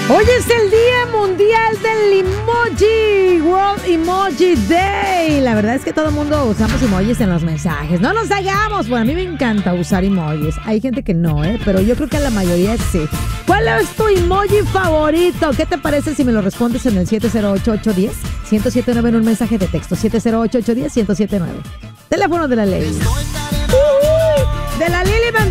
Hoy es el Día Mundial del Emoji, World Emoji Day. La verdad es que todo el mundo usamos emojis en los mensajes. No nos hagamos. Bueno, a mí me encanta usar emojis. Hay gente que no, pero yo creo que a la mayoría sí. ¿Cuál es tu emoji favorito? ¿Qué te parece si me lo respondes en el 708-810-1079 en un mensaje de texto? 708-810-1079. Teléfono de la ley. De la Lili.